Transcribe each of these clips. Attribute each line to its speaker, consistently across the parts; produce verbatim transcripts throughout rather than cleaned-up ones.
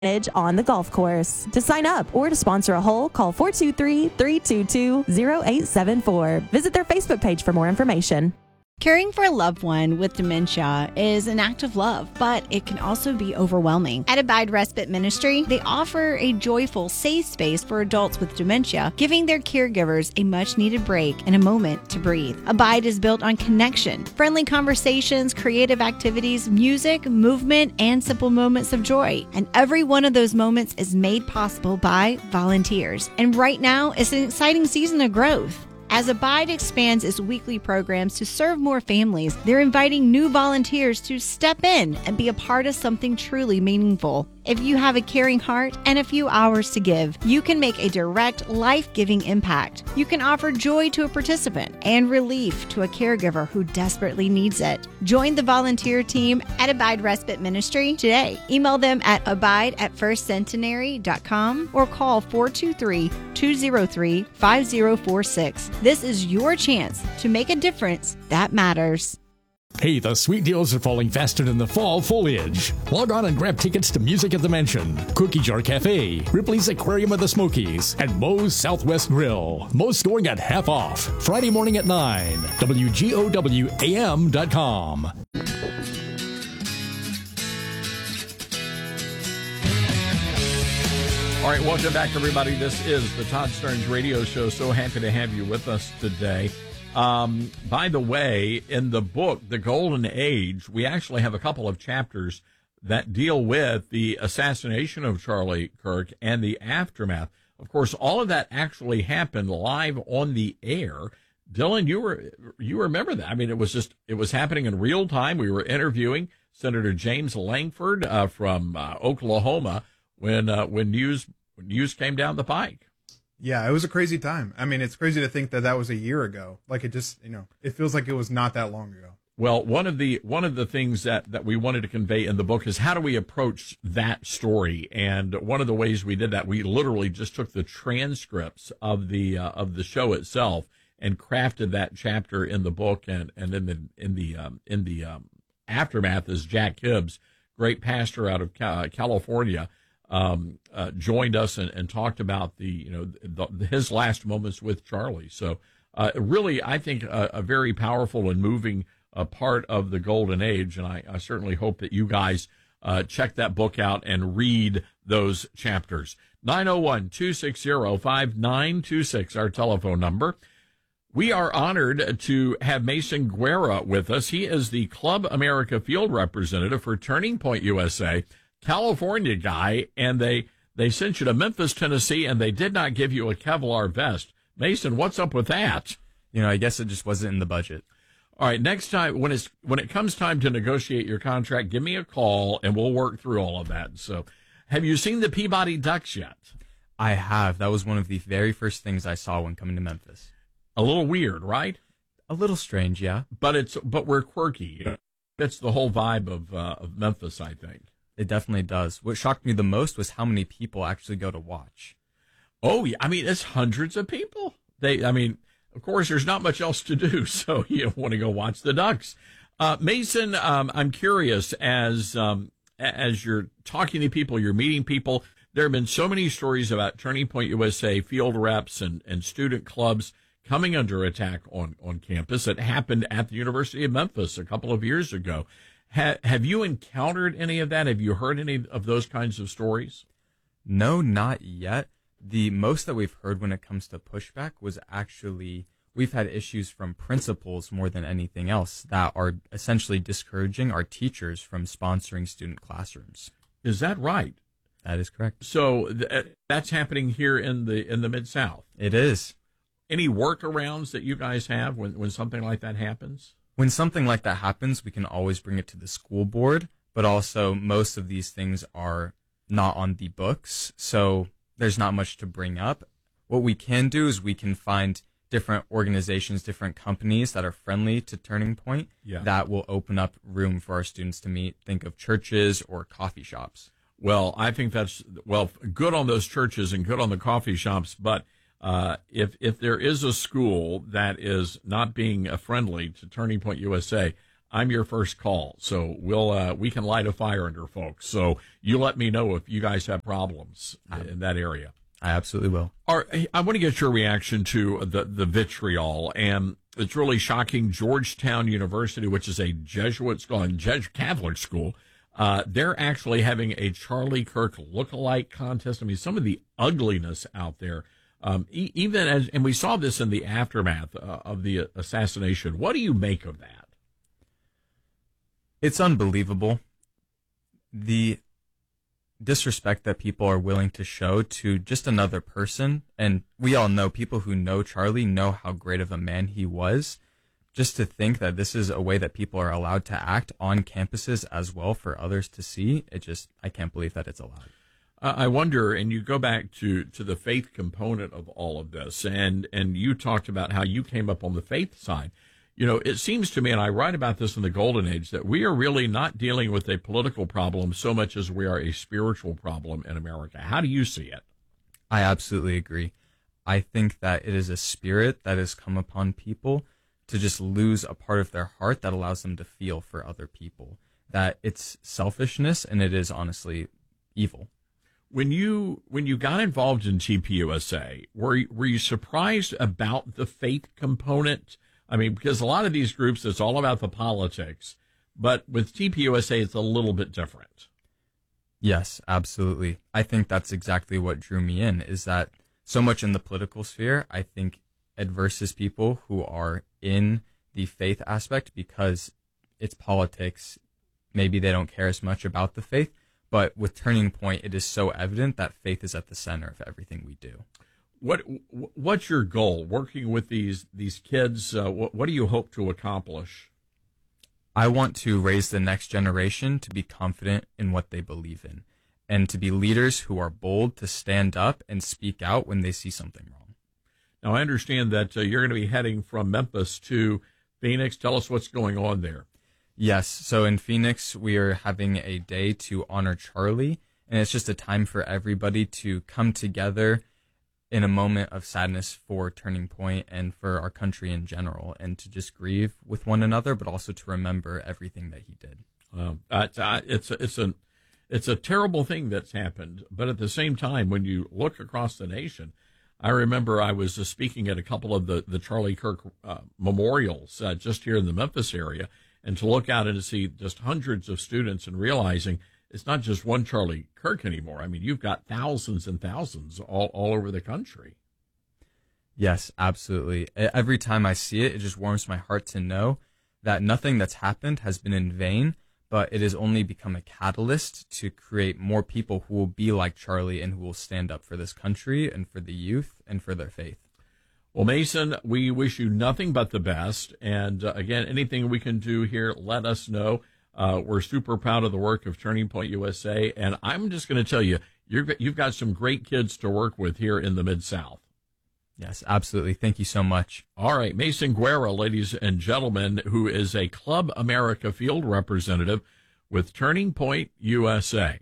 Speaker 1: on the golf course. To sign up or to sponsor a hole, call four two three, three two two, zero eight seven four. Visit their Facebook page for more information.
Speaker 2: Caring for a loved one with dementia is an act of love, but it can also be overwhelming. At Abide Respite Ministry, they offer a joyful, safe space for adults with dementia, giving their caregivers a much-needed break and a moment to breathe. Abide is built on connection, friendly conversations, creative activities, music, movement, and simple moments of joy. And every one of those moments is made possible by volunteers. And right now, it's an exciting season of growth. As Abide expands its weekly programs to serve more families, they're inviting new volunteers to step in and be a part of something truly meaningful. If you have a caring heart and a few hours to give, you can make a direct, life-giving impact. You can offer joy to a participant and relief to a caregiver who desperately needs it. Join the volunteer team at Abide Respite Ministry today. Email them at abide at first centenary dot com or call four two three, two zero three, five zero four six. This is your chance to make a difference that matters.
Speaker 3: Hey, the sweet deals are falling faster than the fall foliage. Log on and grab tickets to Music at the Mansion, Cookie Jar Cafe, Ripley's Aquarium of the Smokies, and Moe's Southwest Grill. Most going at half off. Friday morning at nine. W G O W A M dot com.
Speaker 4: All right, welcome back, everybody. This is the Todd Starnes Radio Show. So happy to have you with us today. Um, by the way, in the book, The Golden Age, we actually have a couple of chapters that deal with the assassination of Charlie Kirk and the aftermath. Of course, all of that actually happened live on the air. Dylan, you were you remember that? I mean, it was just it was happening in real time. We were interviewing Senator James Langford uh, from uh, Oklahoma when uh, when news when news came down the pike.
Speaker 5: Yeah, it was a crazy time. I mean, it's crazy to think that that was a year ago. Like, it just, you know, it feels like it was not that long ago.
Speaker 4: Well, one of the one of the things that, that we wanted to convey in the book is how do we approach that story? And one of the ways we did that, we literally just took the transcripts of the uh, of the show itself and crafted that chapter in the book. And, and in the in the um, in the um, aftermath is Jack Hibbs, great pastor out of California. Um, uh, joined us and, and talked about the, you know, the, his last moments with Charlie. So, uh, really, I think a, a very powerful and moving uh, part of the Golden Age. And I, I certainly hope that you guys uh, check that book out and read those chapters. nine oh one, two six zero, five nine two six, our telephone number. We are honored to have Mason Guerra with us. He is the Club America field representative for Turning Point U S A. California guy, and they they sent you to Memphis, Tennessee, and they did not give you a Kevlar vest. Mason, what's up with that?
Speaker 6: You know, I guess it just wasn't in the budget.
Speaker 4: All right, next time when it's when it comes time to negotiate your contract, give me a call and we'll work through all of that. So, have you seen the Peabody Ducks yet?
Speaker 6: I have. That was one of the very first things I saw when coming to Memphis.
Speaker 4: A little weird, right?
Speaker 6: A little strange, yeah.
Speaker 4: But it's but we're quirky. That's the whole vibe of uh, of Memphis, I think.
Speaker 6: It definitely does. What shocked me the most was how many people actually go to watch.
Speaker 4: Oh, yeah. I mean, it's hundreds of people. They, I mean, of course, there's not much else to do, so you want to go watch the Ducks. Uh, Mason, um, I'm curious, as um, as you're talking to people, you're meeting people, there have been so many stories about Turning Point U S A field reps and, and student clubs coming under attack on, on campus. It happened at the University of Memphis a couple of years ago. Ha- have you encountered any of that? Have you heard any of those kinds of stories?
Speaker 6: No, not yet. The most that we've heard when it comes to pushback was actually we've had issues from principals more than anything else that are essentially discouraging our teachers from sponsoring student classrooms.
Speaker 4: Is that right?
Speaker 6: That is correct.
Speaker 4: So th- that's happening here in the in the Mid-South.
Speaker 6: It is.
Speaker 4: Any workarounds that you guys have when, when something like that happens?
Speaker 6: When something like that happens, we can always bring it to the school board, but also most of these things are not on the books, so there's not much to bring up. What we can do is we can find different organizations, different companies that are friendly to Turning Point
Speaker 4: yeah.
Speaker 6: that will open up room for our students to meet. Think of churches or coffee shops.
Speaker 4: Well, I think that's, well, good on those churches and good on the coffee shops, but Uh, if if there is a school that is not being uh, friendly to Turning Point U S A, I'm your first call. So we'll uh, we can light a fire under folks. So you let me know if you guys have problems in that area.
Speaker 6: I absolutely will.
Speaker 4: All right, I want to get your reaction to the, the vitriol. And it's really shocking. Georgetown University, which is a Jesuit school and Jesuit Catholic school, uh, they're actually having a Charlie Kirk lookalike contest. I mean, some of the ugliness out there. Um, e- even as, and we saw this in the aftermath uh, of the assassination. What do you make of that?
Speaker 6: It's unbelievable. The disrespect that people are willing to show to just another person. And we all know, people who know Charlie know how great of a man he was. Just to think that this is a way that people are allowed to act on campuses as well for others to see, it just, I can't believe that it's allowed.
Speaker 4: Uh, I wonder, and you go back to, to the faith component of all of this, and, and you talked about how you came up on the faith side. You know, it seems to me, and I write about this in the Golden Age, that we are really not dealing with a political problem so much as we are a spiritual problem in America. How do you see it?
Speaker 6: I absolutely agree. I think that it is a spirit that has come upon people to just lose a part of their heart that allows them to feel for other people. That it's selfishness, and it is honestly evil.
Speaker 4: When you when you got involved in T P U S A, were you, were you surprised about the faith component? I mean, because a lot of these groups, it's all about the politics, but with T P U S A, it's a little bit different.
Speaker 6: Yes, absolutely. I think that's exactly what drew me in, is that so much in the political sphere, I think adverses people who are in the faith aspect because it's politics. Maybe they don't care as much about the faith, but with Turning Point, it is so evident that faith is at the center of everything we do.
Speaker 4: What what's your goal working with these these kids? Uh, what, what do you hope to accomplish?
Speaker 6: I want to raise the next generation to be confident in what they believe in, and to be leaders who are bold to stand up and speak out when they see something wrong.
Speaker 4: Now, I understand that uh, you're going to be heading from Memphis to Phoenix. Tell us what's going on there.
Speaker 6: Yes, so in Phoenix, we are having a day to honor Charlie, and it's just a time for everybody to come together in a moment of sadness for Turning Point and for our country in general, and to just grieve with one another, but also to remember everything that he did.
Speaker 4: Um, uh, it's a, it's a it's a terrible thing that's happened, but at the same time, when you look across the nation, I remember I was uh, speaking at a couple of the the Charlie Kirk uh, memorials uh, just here in the Memphis area, and to look out and to see just hundreds of students and realizing it's not just one Charlie Kirk anymore. I mean, you've got thousands and thousands all, all over the country.
Speaker 6: Yes, absolutely. Every time I see it, it just warms my heart to know that nothing that's happened has been in vain, but it has only become a catalyst to create more people who will be like Charlie and who will stand up for this country and for the youth and for their faith.
Speaker 4: Well, Mason, we wish you nothing but the best. And uh, again, anything we can do here, let us know. Uh, we're super proud of the work of Turning Point U S A. And I'm just going to tell you, you're, you've got some great kids to work with here in the Mid-South.
Speaker 6: Yes, absolutely. Thank you so much.
Speaker 4: All right. Mason Guerra, ladies and gentlemen, who is a Club America field representative with Turning Point U S A.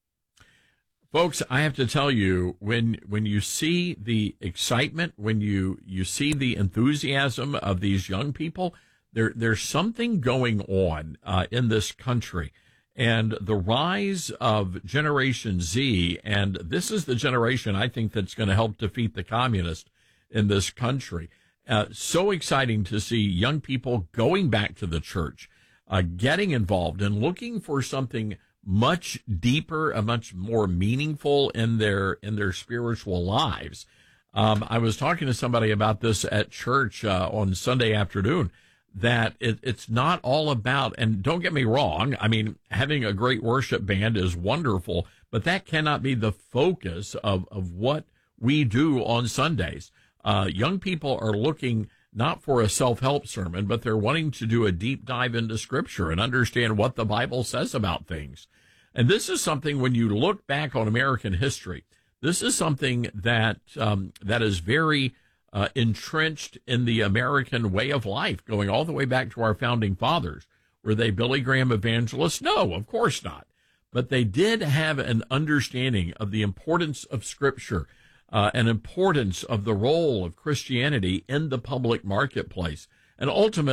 Speaker 4: Folks, I have to tell you, when when you see the excitement, when you, you see the enthusiasm of these young people, there there's something going on uh, in this country. And the rise of Generation Z, and this is the generation I think that's going to help defeat the communists in this country. Uh, so exciting to see young people going back to the church, uh, getting involved and looking for something much deeper, a much more meaningful in their in their spiritual lives. Um, I was talking to somebody about this at church uh, on Sunday afternoon, that it, it's not all about, and don't get me wrong, I mean, having a great worship band is wonderful, but that cannot be the focus of, of what we do on Sundays. Uh, young people are looking not for a self-help sermon, but they're wanting to do a deep dive into Scripture and understand what the Bible says about things. And this is something, when you look back on American history, this is something that um, that is very uh, entrenched in the American way of life, going all the way back to our founding fathers. Were they Billy Graham evangelists? No, of course not. But they did have an understanding of the importance of Scripture, uh, an importance of the role of Christianity in the public marketplace. And ultimately,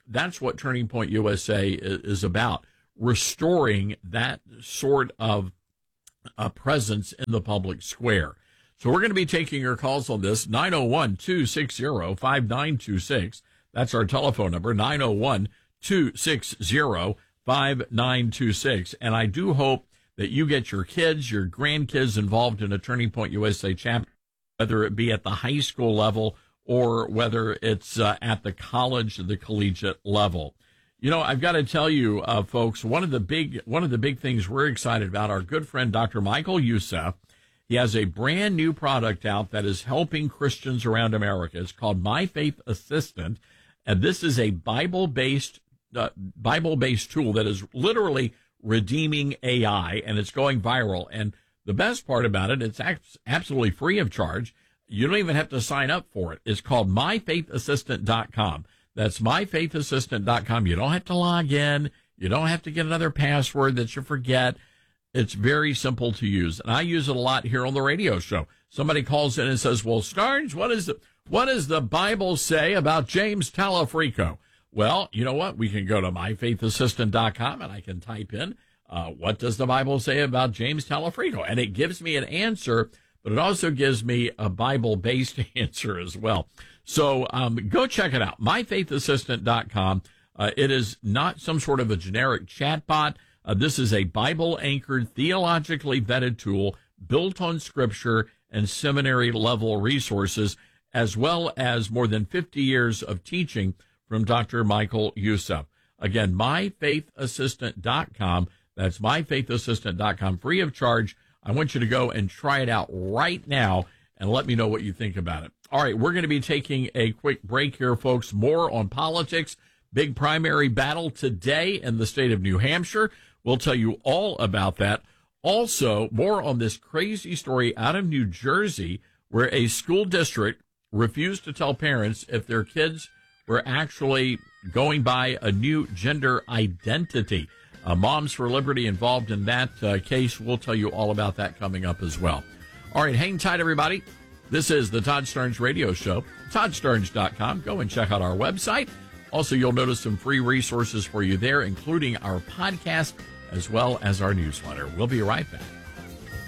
Speaker 4: that's what Turning Point U S A is, is about, restoring that sort of uh, presence in the public square. So we're going to be taking your calls on this, nine oh one, two six zero, five nine two six. That's our telephone number, nine oh one, two six zero, five nine two six. And I do hope that you get your kids, your grandkids involved in a Turning Point U S A chapter, whether it be at the high school level or whether it's uh, at the college or the collegiate level. You know, I've got to tell you, uh, folks, one of the big one of the big things we're excited about, our good friend Doctor Michael Youssef. He has a brand new product out that is helping Christians around America. It's called My Faith Assistant, and this is a Bible-based uh, Bible-based tool that is literally redeeming A I, and it's going viral. And the best part about it, it's absolutely free of charge. You don't even have to sign up for it. It's called my faith assistant dot com. That's my faith assistant dot com. You don't have to log in. You don't have to get another password that you forget. It's very simple to use, and I use it a lot here on the radio show. Somebody calls in and says, well, Starnes, what is the, what does the Bible say about James Talafrico? Well, you know what? We can go to my faith assistant dot com, and I can type in, uh, what does the Bible say about James Talafrico? And it gives me an answer, but it also gives me a Bible-based answer as well. So um, go check it out, my faith assistant dot com. Uh, it is not some sort of a generic chatbot. Uh, this is a Bible-anchored, theologically vetted tool built on Scripture and seminary-level resources, as well as more than fifty years of teaching from Doctor Michael Youssef. Again, my faith assistant dot com. That's my faith assistant dot com, free of charge. I want you to go and try it out right now and let me know what you think about it. All right, we're going to be taking a quick break here, folks. More on politics. Big primary battle today in the state of New Hampshire. We'll tell you all about that. Also, more on this crazy story out of New Jersey where a school district refused to tell parents if their kids were actually going by a new gender identity. Uh, Moms for Liberty involved in that uh, case. We'll tell you all about that coming up as well. All right, hang tight, everybody. This is the Todd Starnes Radio Show, todd starnes dot com. Go and check out our website. Also, you'll notice some free resources for you there, including our podcast as well as our newsletter. We'll be right back.